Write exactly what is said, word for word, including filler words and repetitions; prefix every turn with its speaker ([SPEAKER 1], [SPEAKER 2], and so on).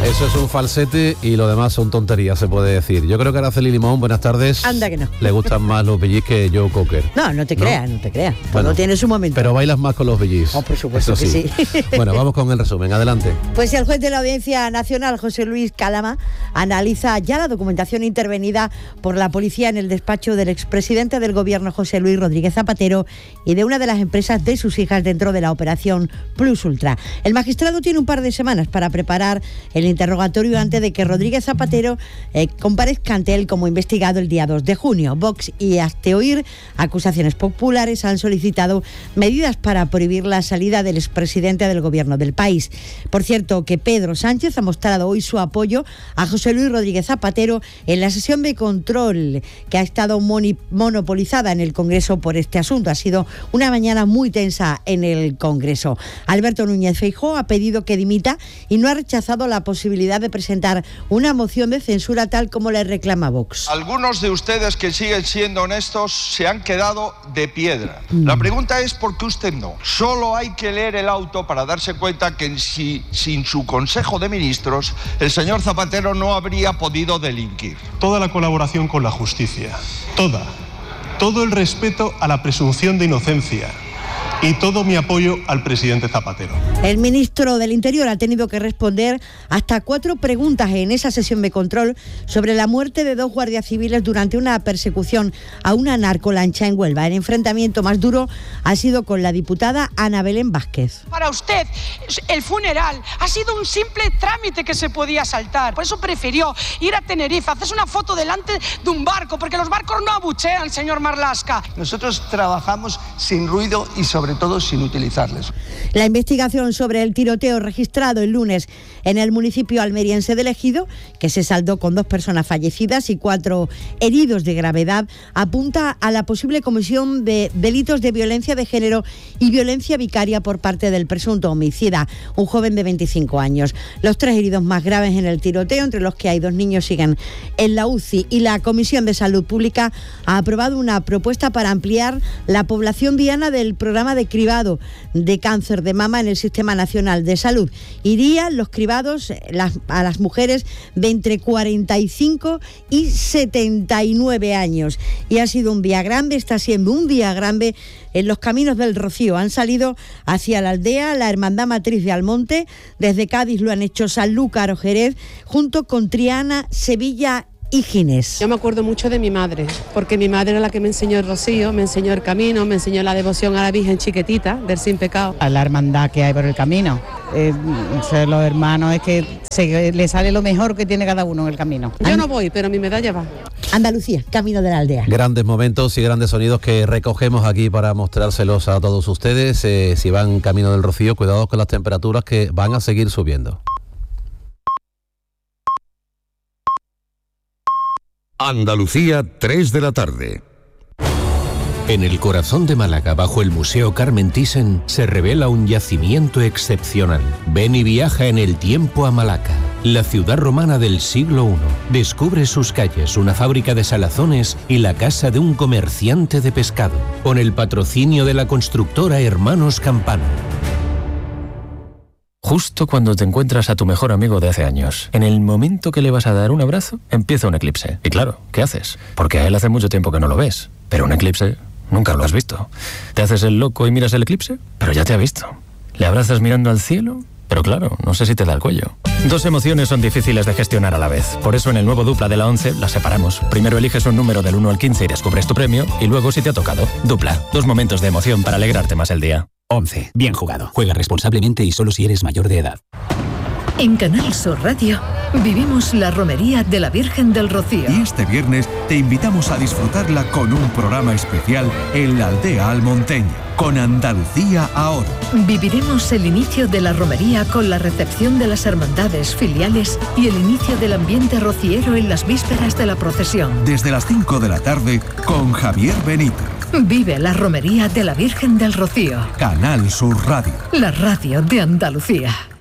[SPEAKER 1] Eso es un falsete y lo demás son tonterías, se puede decir. Yo creo que Araceli Limón, buenas tardes.
[SPEAKER 2] Anda que no.
[SPEAKER 1] Le gustan más los billis que Joe Cocker.
[SPEAKER 2] No, no te creas, no, no te creas. Todo
[SPEAKER 1] Bueno,
[SPEAKER 2] tiene su momento.
[SPEAKER 1] Pero bailas más con los billis.
[SPEAKER 2] Oh, por supuesto
[SPEAKER 1] Eso
[SPEAKER 2] que
[SPEAKER 1] sí.
[SPEAKER 2] sí.
[SPEAKER 1] Bueno, vamos con el resumen, adelante.
[SPEAKER 2] Pues el juez de la Audiencia Nacional, José Luis Calama, analiza ya la documentación intervenida por la policía en el despacho del expresidente del gobierno, José Luis Rodríguez Zapatero, y de una de las empresas de sus hijas dentro de la operación Plus Ultra. El magistrado tiene un par de semanas para preparar el interrogatorio antes de que Rodríguez Zapatero eh, comparezca ante él como investigado el día dos de junio. Vox y Hazte Oír, acusaciones populares, han solicitado medidas para prohibir la salida del expresidente del gobierno del país. Por cierto, que Pedro Sánchez ha mostrado hoy su apoyo a José Luis Rodríguez Zapatero en la sesión de control que ha estado moni- monopolizada en el Congreso por este asunto. Ha sido una mañana muy tensa en el Congreso. Alberto Núñez Feijóo ha pedido que dimita y no ha rechazado la posibilidad de presentar una moción de censura tal como le reclama Vox.
[SPEAKER 3] Algunos de ustedes que siguen siendo honestos se han quedado de piedra. Mm. La pregunta es ¿por qué usted no? Solo hay que leer el auto para darse cuenta que si, sin su Consejo de Ministros el señor Zapatero no habría podido delinquir.
[SPEAKER 4] Toda la colaboración con la justicia, toda, todo el respeto a la presunción de inocencia y todo mi apoyo al presidente Zapatero.
[SPEAKER 2] El ministro del Interior ha tenido que responder hasta cuatro preguntas en esa sesión de control sobre la muerte de dos guardias civiles durante una persecución a una narcolancha en Huelva. El enfrentamiento más duro ha sido con la diputada Ana Belén Vázquez.
[SPEAKER 5] Para usted, el funeral ha sido un simple trámite que se podía saltar. Por eso prefirió ir a Tenerife, hacerse una foto delante de un barco, porque los barcos no abuchean, señor Marlaska.
[SPEAKER 6] Nosotros trabajamos sin ruido y sobre todo sin utilizarles.
[SPEAKER 2] La investigación sobre el tiroteo registrado el lunes en el municipio almeriense de Ejido, que se saldó con dos personas fallecidas y cuatro heridos de gravedad, apunta a la posible comisión de delitos de violencia de género y violencia vicaria por parte del presunto homicida, un joven de veinticinco años. Los tres heridos más graves en el tiroteo, entre los que hay dos niños, siguen en la U C I, y la Comisión de Salud Pública ha aprobado una propuesta para ampliar la población diana del programa de cribado de cáncer de mama en el Sistema Nacional de Salud. Irían los cribados las, a las mujeres de entre cuarenta y cinco y setenta y nueve años. Y ha sido un día grande, está siendo un día grande en los caminos del Rocío. Han salido hacia la aldea la Hermandad Matriz de Almonte, desde Cádiz lo han hecho Sanlúcar o Jerez, junto con Triana, Sevilla y Ginés.
[SPEAKER 7] Yo me acuerdo mucho de mi madre, porque mi madre era la que me enseñó el rocío, me enseñó el camino, me enseñó la devoción a la Virgen chiquitita del Sin Pecado.
[SPEAKER 8] A la hermandad que hay por el camino. Eh, los hermanos es que se, le sale lo mejor que tiene cada uno en el camino.
[SPEAKER 7] Yo no voy, pero mi medalla va.
[SPEAKER 2] Andalucía, camino de la aldea.
[SPEAKER 1] Grandes momentos y grandes sonidos que recogemos aquí para mostrárselos a todos ustedes. Eh, si van camino del Rocío, cuidado con las temperaturas que van a seguir subiendo.
[SPEAKER 9] Andalucía, tres de la tarde.
[SPEAKER 10] En el corazón de Málaga, bajo el Museo Carmen Thyssen, se revela un yacimiento excepcional. Ven y viaja en el tiempo a Malaca, la ciudad romana del siglo primero. Descubre sus calles, una fábrica de salazones y la casa de un comerciante de pescado, con el patrocinio de la constructora Hermanos Campano.
[SPEAKER 11] Justo cuando te encuentras a tu mejor amigo de hace años, en el momento que le vas a dar un abrazo, empieza un eclipse. Y claro, ¿qué haces? Porque a él hace mucho tiempo que no lo ves. Pero un eclipse nunca lo has visto. ¿Te haces el loco y miras el eclipse? Pero ya te ha visto. ¿Le abrazas mirando al cielo? Pero claro, no sé si te da el cuello. Dos emociones son difíciles de gestionar a la vez. Por eso en el nuevo Dupla de la once las separamos. Primero eliges un número del uno al quince y descubres tu premio. Y luego si te ha tocado. Dupla. Dos momentos de emoción para alegrarte más el día.
[SPEAKER 12] once. Bien jugado. Juega responsablemente y solo si eres mayor de edad.
[SPEAKER 13] En Canal Sur Radio vivimos la romería de la Virgen del Rocío.
[SPEAKER 14] Y este viernes te invitamos a disfrutarla con un programa especial en la aldea almonteña, con Andalucía ahora.
[SPEAKER 13] Viviremos el inicio de la romería con la recepción de las hermandades filiales y el inicio del ambiente rociero en las vísperas de la procesión.
[SPEAKER 14] Desde las cinco de la tarde con Javier Benítez.
[SPEAKER 13] Vive la romería de la Virgen del Rocío.
[SPEAKER 14] Canal Sur Radio.
[SPEAKER 13] La radio de Andalucía.